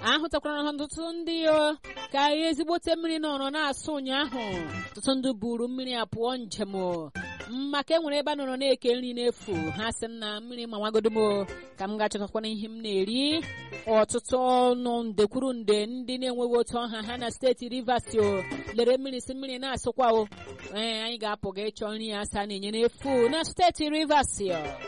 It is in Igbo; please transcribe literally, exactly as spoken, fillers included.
ahụtakwara ha ọtụtụ ndị ka ezigbote mmiri nọrọ na-asụ ụnyaahụ ọtụtụ ndị buru mmiri apụọ njem maka enwere ebe a nọrọ na-eke nri n'efu ha sị na mmiri ma nwagodo m ka m ga-achọtakwana ihe m na-eri ọtụtụ ọnụ nde kwuru nde ndị na-enweghị otu ọha ha na steeti Rivers lere mmiri si mmiri na-asụkwa o ee anyị ga-apụ ga ịchọ nri ya asa na-enye n'efu na steeti Rivers.